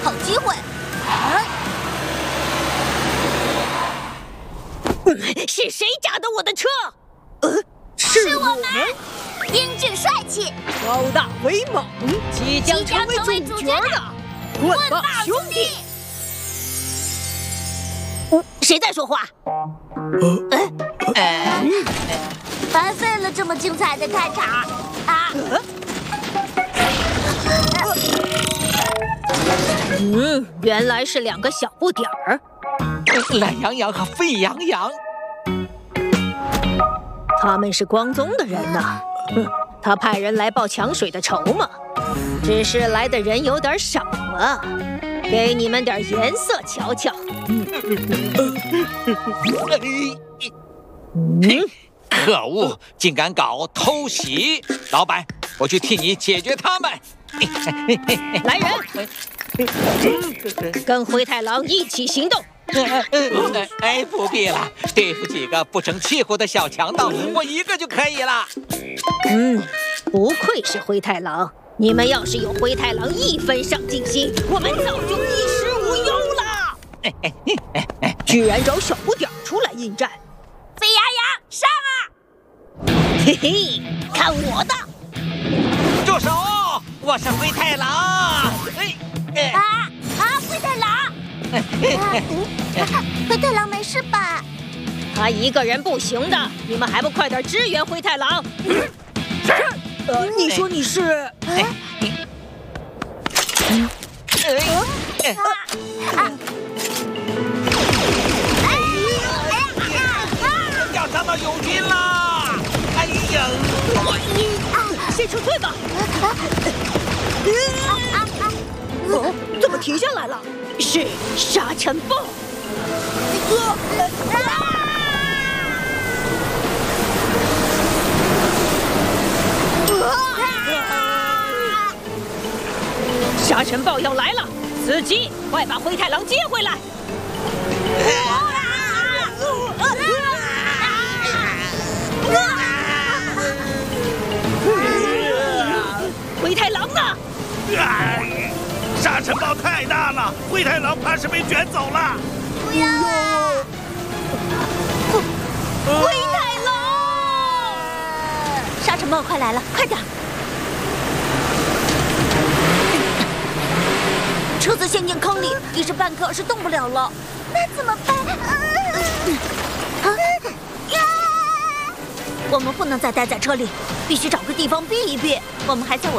好机会。 是谁夹的我的车？ 是我们，英俊帅气， 高大威猛，即将成为主角的棍棒兄弟。谁在说话？ 白费了这么精彩的开场啊！ 原来是两个小不点儿。 懒洋洋和沸羊羊， 他们是光宗的人呐。他派人来报抢水的仇嘛，只是来的人有点少啊，给你们点颜色瞧瞧。 可恶，竟敢搞偷袭！老板，我去替你解决他们。 来人，跟灰太狼一起行动。 不必了，对付几个不成气候的小强盗，我一个就可以了。 不愧是灰太狼，你们要是有灰太狼一分上进心，我们早就衣食无忧了。居然找小不点出来应战， 沸羊羊上啊！ 嘿嘿，看我的！ 住手！我是灰太狼。 灰太狼！灰太狼没事吧？ 他一个人不行的，你们还不快点支援灰太狼？你说你是？ 要伤到友军了！哎呀！ 先撤退吧！怎么停下来了？是沙尘暴！沙尘暴要来了！司机，快把灰太狼接回来！灰太狼呢？ 沙尘暴太大了，灰太狼怕是被卷走了。 不要啊！灰太狼！沙尘暴快来了，快点！车子陷进坑里，一时半刻是动不了了。那怎么办？我们不能再待在车里，必须找个地方避一避。我们还在